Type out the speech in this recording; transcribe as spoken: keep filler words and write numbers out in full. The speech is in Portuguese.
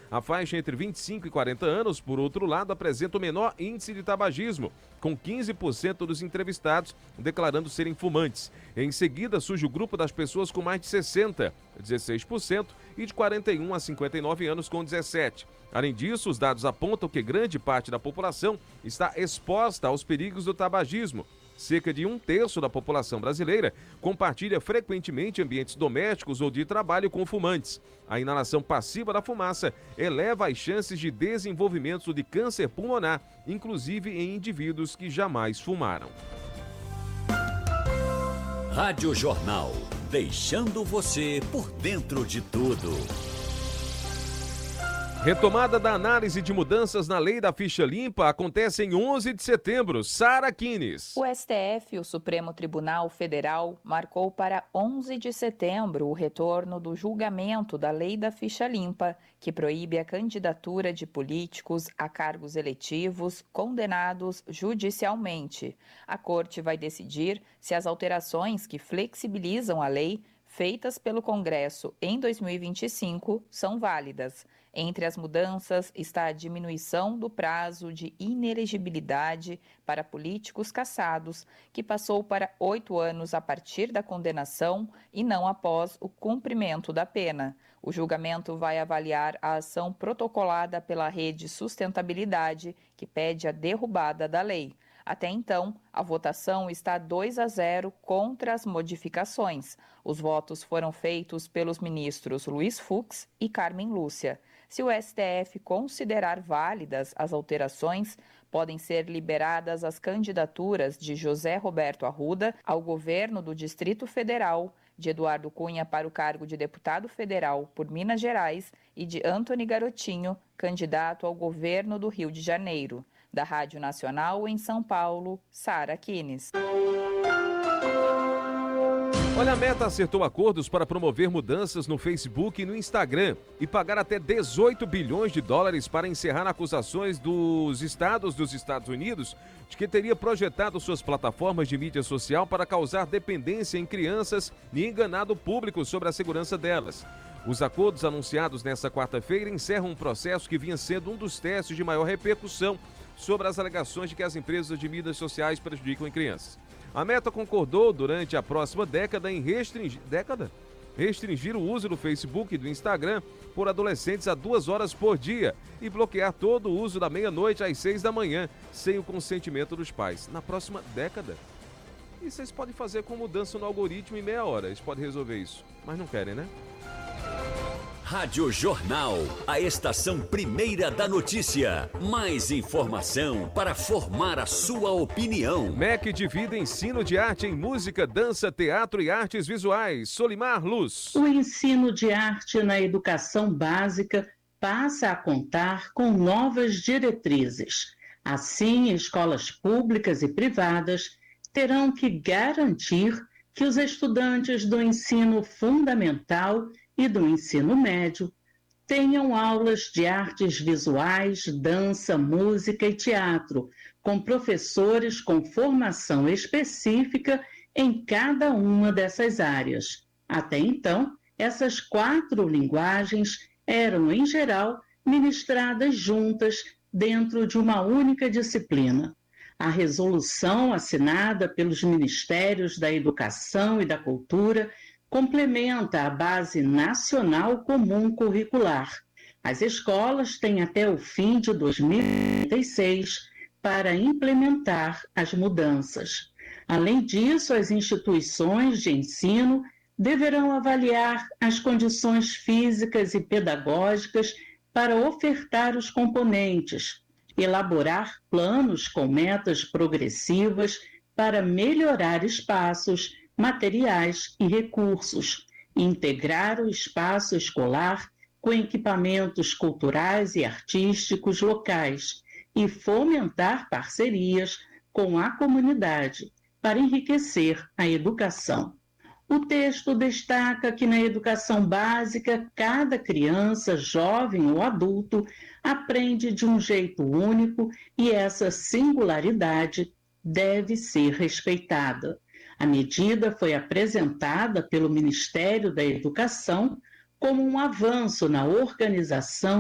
A faixa entre vinte e cinco e quarenta anos, por outro lado, apresenta o menor índice de tabagismo, com quinze por cento dos entrevistados declarando serem fumantes. Em seguida, surge o grupo das pessoas com mais de sessenta, dezesseis por cento, e de quarenta e um a cinquenta e nove anos, com dezessete por cento. Além disso, os dados apontam que grande parte da população está exposta aos perigos do tabagismo. Cerca de um terço da população brasileira compartilha frequentemente ambientes domésticos ou de trabalho com fumantes. A inalação passiva da fumaça eleva as chances de desenvolvimento de câncer pulmonar, inclusive em indivíduos que jamais fumaram. Rádio Jornal, deixando você por dentro de tudo. Retomada da análise de mudanças na lei da ficha limpa acontece em onze de setembro. Sara Kines. O S T F, o Supremo Tribunal Federal, marcou para onze de setembro o retorno do julgamento da lei da ficha limpa, que proíbe a candidatura de políticos a cargos eletivos condenados judicialmente. A Corte vai decidir se as alterações que flexibilizam a lei feitas pelo Congresso em dois mil e vinte e cinco são válidas. Entre as mudanças está a diminuição do prazo de inelegibilidade para políticos cassados, que passou para oito anos a partir da condenação e não após o cumprimento da pena. O julgamento vai avaliar a ação protocolada pela Rede Sustentabilidade, que pede a derrubada da lei. Até então, a votação está dois a zero contra as modificações. Os votos foram feitos pelos ministros Luiz Fux e Carmen Lúcia. Se o S T F considerar válidas as alterações, podem ser liberadas as candidaturas de José Roberto Arruda ao governo do Distrito Federal, de Eduardo Cunha para o cargo de deputado federal por Minas Gerais e de Antony Garotinho, candidato ao governo do Rio de Janeiro. Da Rádio Nacional em São Paulo, Sara Kines. Olha, a Meta acertou acordos para promover mudanças no Facebook e no Instagram e pagar até dezoito bilhões de dólares para encerrar acusações dos estados dos Estados Unidos de que teria projetado suas plataformas de mídia social para causar dependência em crianças e enganado o público sobre a segurança delas. Os acordos anunciados nesta quarta-feira encerram um processo que vinha sendo um dos testes de maior repercussão sobre as alegações de que as empresas de mídias sociais prejudicam crianças. A Meta concordou durante a próxima década em restringir, década? restringir o uso do Facebook e do Instagram por adolescentes a duas horas por dia e bloquear todo o uso da meia-noite às seis da manhã, sem o consentimento dos pais. Na próxima década? E vocês podem fazer com mudança no algoritmo em meia hora. Eles podem resolver isso, mas não querem, né? Rádio Jornal, a estação primeira da notícia. Mais informação para formar a sua opinião. M E C divide ensino de arte em música, dança, teatro e artes visuais. Solimar Luz. O ensino de arte na educação básica passa a contar com novas diretrizes. Assim, escolas públicas e privadas terão que garantir que os estudantes do ensino fundamental e do ensino médio tenham aulas de artes visuais, dança, música e teatro, com professores com formação específica em cada uma dessas áreas. Até então, essas quatro linguagens eram, em geral, ministradas juntas dentro de uma única disciplina. A resolução assinada pelos Ministérios da Educação e da Cultura complementa a Base Nacional Comum Curricular. As escolas têm até o fim de dois mil e trinta e seis para implementar as mudanças. Além disso, as instituições de ensino deverão avaliar as condições físicas e pedagógicas para ofertar os componentes, elaborar planos com metas progressivas para melhorar espaços, materiais e recursos, integrar o espaço escolar com equipamentos culturais e artísticos locais e fomentar parcerias com a comunidade para enriquecer a educação. O texto destaca que na educação básica, cada criança, jovem ou adulto aprende de um jeito único e essa singularidade deve ser respeitada. A medida foi apresentada pelo Ministério da Educação como um avanço na organização